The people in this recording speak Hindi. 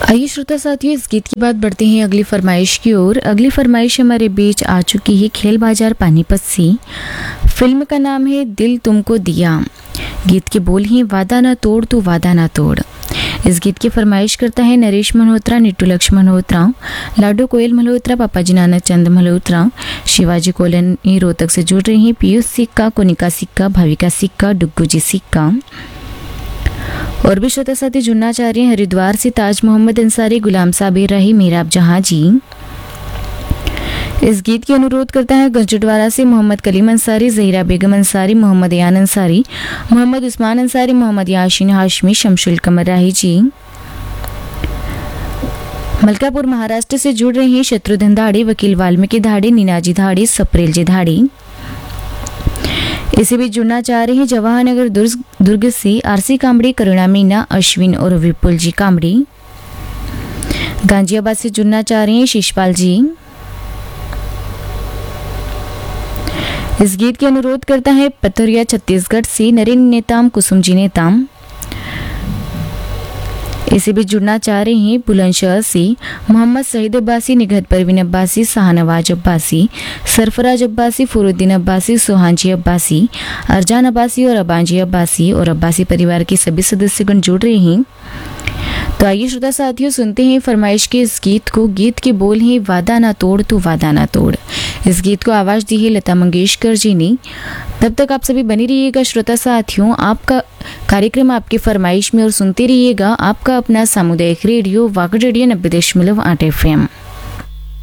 आइए श्रोता साथियों, इस गीत के बाद बढ़ते हैं अगली फरमाइश की ओर। अगली फरमाइश हमारे बीच आ चुकी है खेल बाजार पानीपत से। फिल्म का नाम है दिल तुमको दिया। गीत के बोल हैं वादा ना तोड़ तू वादा ना तोड़। इस गीत की फरमाइश करता है नरेश मल्होत्रा, निट्टू लक्ष्मण मल्होत्रा, लाडो कोयल मल्होत्रा, पापाजी नानक चंद मल्होत्रा, शिवाजी कॉलोनी रोहतक से जुड़ रही हैं पीयूष सिक्का, कोनिका सिक्का, भाविका सिक्का, डुग्गू जी सिक्का। और भी श्रोता साथी जुड़ना चाह रहे हैं हरिद्वार से ताज मोहम्मद अंसारी, गुलाम साबिर राही, मीराब जहां जी। इस गीत की अनुरोध करता है गंजडवाड़ा से मोहम्मद कलीम अंसारी, जहीरा बेगम अंसारी, मोहम्मद यान अंसारी, मोहम्मद उस्मान अंसारी, मोहम्मद याशीन हाशमी, शमशुल कमर राही जी। मलकापुर महाराष्ट्र से जुड़ रहे हैं शत्रुघ्न धाड़े, वकील वाल्मीकि धाड़े, नीनाजी धाड़े, सप्रेल जी धाड़े। इसे भी जुड़ना चाह रहे हैं जवाहरनगर दुर्ग से आरसी कामड़ी, करुणा मीना, अश्विन और विपुल जी कामड़ी। गांजियाबाद से जुड़ना चाह रहे हैं शिशपाल जी। इस गीत के अनुरोध करता है पथरिया छत्तीसगढ़ से नरेंद्र नेताम, कुसुम जी नेताम। इसे भी जुड़ना चाह रहे हैं बुलंदशहर से मोहम्मद सईद अब्बासी, निगहत परवीन अब्बासी, शाहनवाज अब्बासी, सरफराज अब्बासी, फरुद्दीन अब्बासी, सोहानजी अब्बासी, अरजान अब्बासी और अबांजी अब्बासी और अब्बासी परिवार के सभी सदस्यगण जुड़ रहे हैं। तो आइए श्रोता साथियों, सुनते हैं फरमाइश के इस गीत को। गीत के बोल हैं वादा ना तोड़ तू वादा ना तोड़। इस गीत को आवाज़ दी है लता मंगेशकर जी ने। तब तक आप सभी बनी रहिएगा श्रोता साथियों, आपका कार्यक्रम आपकी फरमाइश में, और सुनते रहिएगा आपका अपना सामुदायिक रेडियो वाकड रेडियो 90.8 FM।